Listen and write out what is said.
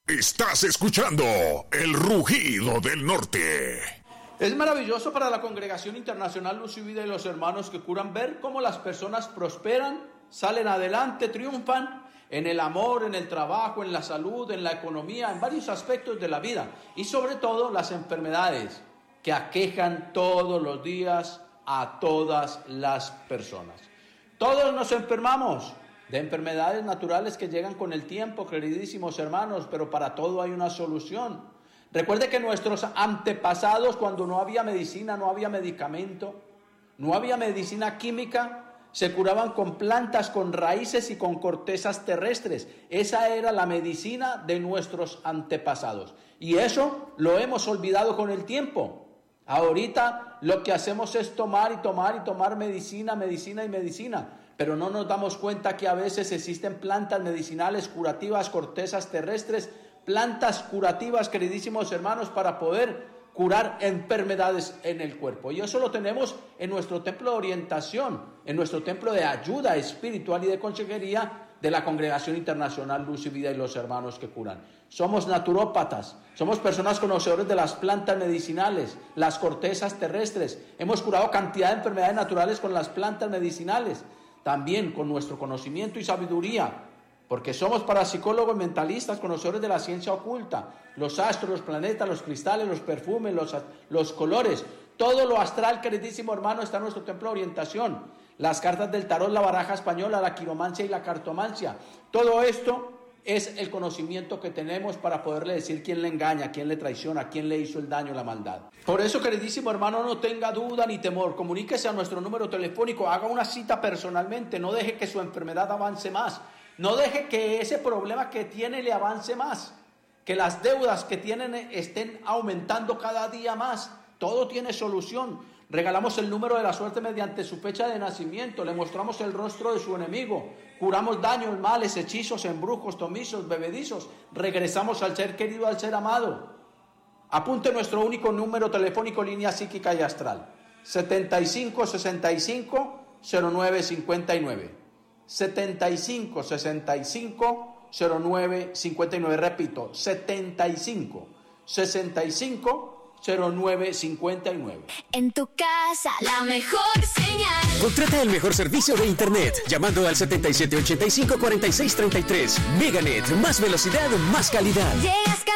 Estás escuchando el rugido del norte. Es maravilloso para la Congregación Internacional Luz y Vida y los hermanos que curan ver cómo las personas prosperan, salen adelante, triunfan en el amor, en el trabajo, en la salud, en la economía, en varios aspectos de la vida. Y sobre todo las enfermedades que aquejan todos los días a todas las personas. Todos nos enfermamos de enfermedades naturales que llegan con el tiempo, queridísimos hermanos, pero para todo hay una solución. Recuerde que nuestros antepasados, cuando no había medicina, no había medicamento, no había medicina química, se curaban con plantas, con raíces y con cortezas terrestres. Esa era la medicina de nuestros antepasados. Y eso lo hemos olvidado con el tiempo. Ahorita lo que hacemos es tomar y tomar y tomar medicina, medicina y medicina. Pero no nos damos cuenta que a veces existen plantas medicinales curativas, cortezas terrestres, plantas curativas, queridísimos hermanos, para poder curar enfermedades en el cuerpo. Y eso lo tenemos en nuestro templo de orientación, en nuestro templo de ayuda espiritual y de consejería de la Congregación Internacional Luz y Vida y los hermanos que curan. Somos naturópatas, somos personas conocedores de las plantas medicinales, las cortezas terrestres. Hemos curado cantidad de enfermedades naturales con las plantas medicinales, también con nuestro conocimiento y sabiduría, porque somos parapsicólogos mentalistas, conocedores de la ciencia oculta, los astros, los planetas, los cristales, los perfumes, los colores, todo lo astral, queridísimo hermano, está en nuestro templo de orientación. Las cartas del tarot, la baraja española, la quiromancia y la cartomancia. Todo esto es el conocimiento que tenemos para poderle decir quién le engaña, quién le traiciona, quién le hizo el daño, la maldad. Por eso, queridísimo hermano, no tenga duda ni temor. Comuníquese a nuestro número telefónico, haga una cita personalmente, no deje que su enfermedad avance más. No deje que ese problema que tiene le avance más, que las deudas que tienen estén aumentando cada día más. Todo tiene solución. Regalamos el número de la suerte mediante su fecha de nacimiento, le mostramos el rostro de su enemigo, curamos daños, males, hechizos, embrujos, tomizos, bebedizos, regresamos al ser querido, al ser amado. Apunte nuestro único número telefónico, línea psíquica y astral, 7565-0959. 7565-0959, repito, 7565-0959. En tu casa, la mejor señal. Contrata el mejor servicio de internet llamando al 7785-4633. Meganet, más velocidad, más calidad. Llegas